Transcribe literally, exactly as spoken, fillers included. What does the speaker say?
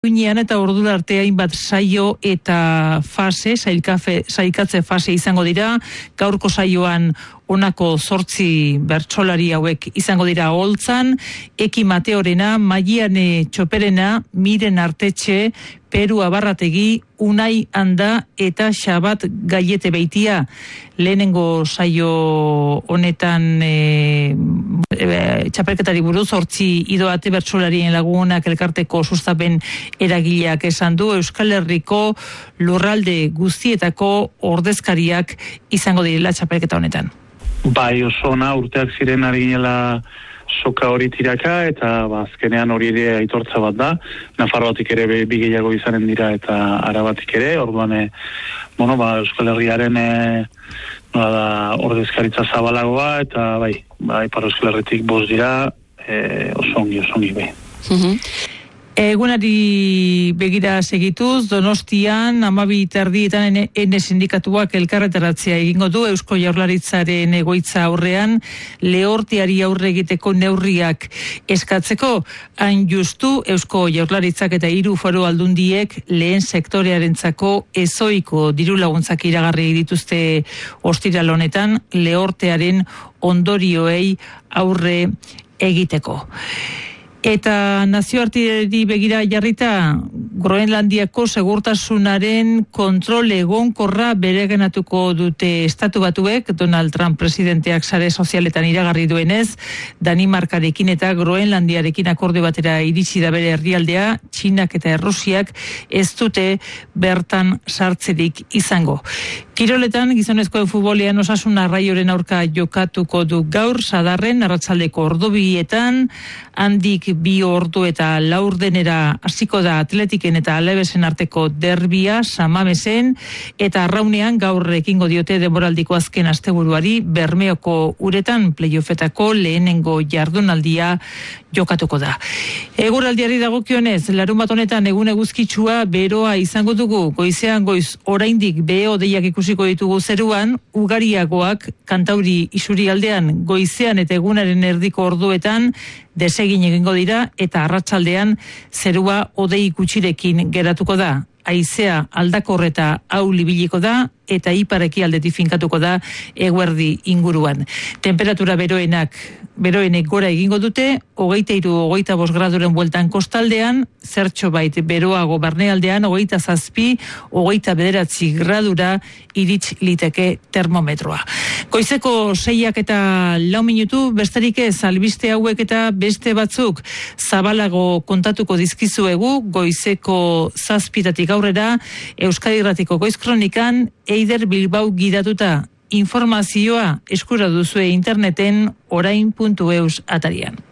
Uinean eta ordura arte hainbat saio eta fase, sailkafe, sailkatze fase izango dira. Gaurko saioan honako zortzi bertsolari hauek izango dira holtzan: Eki Mateorena, Maiane Txoperena, Miren Artetxe, Peru Abarrategi, Unai Anda eta Xabat Gaiete Beitia. Lehenengo saio honetan e, e, txapelketari buruz hortzi idoate bertsolarien lagunak elkarteko sustapen eragileak esan du. Euskal Herriko lurralde guztietako ordezkariak izango direla txapelketa honetan. Bai, oso ona, urteak ziren ari ginela soka hori tiraka, eta ba, azkenean hori ere aitortza bat da. Nafarroatik ere bi gehiago izanen dira eta Arabatik ere, orduan e, bueno, ba, Euskal Herriaren e, nola da, ordezkaritza zabalagoa, eta bai, bai, Ipar Euskal Herritik bost dira, e, oso ongi, oso ongi bai. Uh-huh. Egunari begira segituz, Donostian hamabi terdietan ene, ene sindikatuak elkarretaratzea egingo du Eusko Jaurlaritzaren egoitza aurrean lehorteari aurre egiteko neurriak eskatzeko. Hain justu Eusko Jaurlaritzak eta hiru foru aldundiek lehen sektorearentzako ezoiko diru laguntzak iragarri dituzte ostiral honetan lehortearen ondorioei aurre egiteko. Eta nazioarteari begira jarrita, Groenlandiako segurtasunaren kontrol egonkorra bereganatuko dute Estatu Batuek. Donald Trump presidenteak sare sozialetan iragarri duenez, Danimarkarekin eta Groenlandiarekin akordio batera iritsi da bere herrialdea, Txinak eta Errusiak ez dute bertan sartzerik izango. Kiroletan, gizonezkoen futbolean Osasuna Raioren aurka jokatuko du gaur, Sadarren, arratsaldeko ordu bietan, handik bi ordu eta laurdenera hasiko da Atletiken eta Alabesen arteko derbia Samamesen, eta Arraunean gaur ekingo diote denboraldiko azken asteburuari Bermeoko uretan playoffetako lehenengo jardunaldia jokatuko da. Eguraldiari dagokionez, larunbat honetan egun eguzkitsua beroa izango dugu. Goizean goiz oraindik behe-hodeiak ikusiko ditugu zeruan, ugariagoak Kantauri isurialdean goizean eta egunaren erdiko orduetan desegin egingo dira, eta arratsaldean zerua hodei gutxirekin geratuko da. Haizea aldakorreta ahul ibiliko da, eta ipareki aldetik finkatuko da eguerdi inguruan. Temperatura beroenak, beroenek gora egingo dute, hogeita hiru, hogeita bost graduren bueltan kostaldean, zertxo bait beroago barnealdean, hogeita zazpi, hogeita bederatzi gradura irits liteke termometroa. Goizeko seiak eta lau minutu, besterik ez, albiste hauek eta beste batzuk zabalago kontatuko dizkizuegu, goizeko zazpitatik aurrera, Euskadi Irratiko Goiz Kronikan, Eider Bilbao gidatuta. Informazioa eskura duzue interneten orain puntu eus atarian.